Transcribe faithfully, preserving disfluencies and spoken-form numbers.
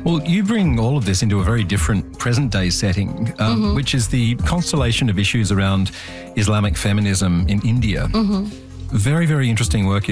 Well, you bring all of this into a very different present-day setting, um, mm-hmm. which is the constellation of issues around Islamic feminism in India. Mm-hmm. Very, very interesting work